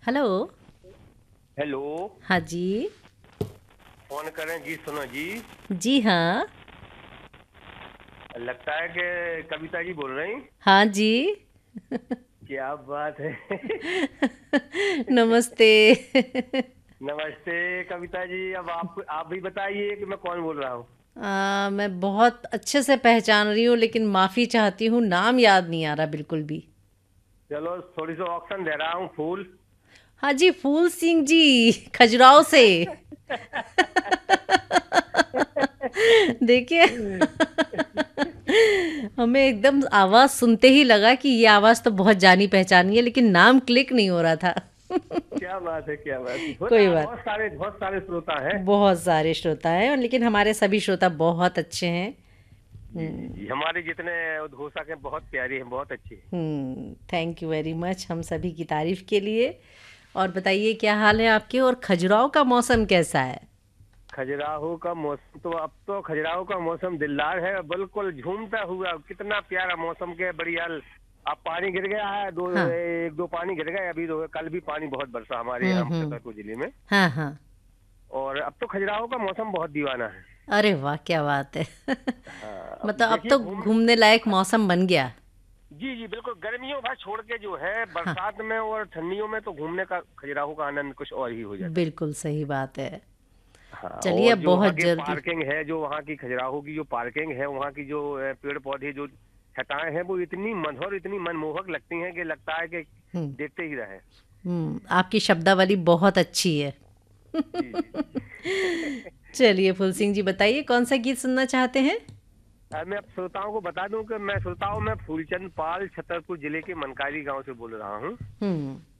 Hello. Hello. हाँ जी। Phone करें जी, सुनो जी। जी हाँ। लगता है कि कविता जी बोल रही। हाँ जी। क्या बात है। नमस्ते। नमस्ते कविता जी। अब आप भी बताइए कि मैं कौन बोल रहा हूँ। मैं बहुत अच्छे से पहचान रही हूँ, लेकिन माफ़ी चाहती हूँ, नाम याद नहीं आ रहा बिल्कुल भी। चलो थोड़ी सी ऑप्शन दे रहा हूँ। फूल। हाँ जी, फूल सिंह जी, खजुराहो से। देखिए, हमें एकदम आवाज़ सुनते ही लगा कि ये आवाज़ तो बहुत जानी पहचानी है, लेकिन नाम क्लिक नहीं हो रहा था। क्या बात है, क्या बात है। होता कोई है, बात। बहुत सारे श्रोता हैं। बहुत सारे श्रोता हैं, और लेकिन हमारे सभी श्रोता बहुत अच्छे हैं। जी जी हम्म। जी, हमारे जितने उद्घोषक हैं बहुत प्यारे हैं, बहुत अच्छे हैं। थैंक यू वेरी मच हम सभी की तारीफ के लिए। और बताइए, क्या हाल है आपके, और खजुराहो का मौसम कैसा है? खजुराहो का मौसम तो अब तो खजुराहो का मौसम दिलदार है, बिल्कुल झूमता हुआ। कितना प्यारा मौसम के, बढ़िया। अब पानी गिर गया है, हाँ। एक दो पानी गिर गए अभी तो। कल भी पानी बहुत बरसा हमारे यहाँ हम्म। छतरपुर जिले में। हाँ हाँ। और अब तो खजुराहो का मौसम बहुत दीवाना है। अरे वाह, क्या बात है। हाँ, अब मतलब अब देखिए तो घूम। घूमने लायक मौसम बन गया। जी जी बिल्कुल, गर्मियों भर छोड़ के जो है, हाँ, बरसात में और ठंडियों में तो घूमने का, खजुराहो का आनंद कुछ और ही हो जाता है। बिल्कुल सही बात है। हाँ, चलिए, और अब जो वहाँ बहुत के जल्दी। पार्किंग है, जो वहाँ की खजुराहो की जो पार्किंग है, वहाँ की जो पेड़ पौधे, जो छटाएं हैं, वो इतनी मधुर, इतनी मनमोहक लगती हैं कि लगता है कि हम्म। देखते ही रहे। आपकी शब्दावली बहुत अच्छी है। जी जी जी। चलिए फुल सिंह जी, बताइए कौन सा गीत सुनना चाहते हैं? मैं अब श्रोताओं को बता दूं कि मैं फूलचंद पाल छतरपुर जिले के मनकारी गांव से बोल रहा हूँ। हम्म।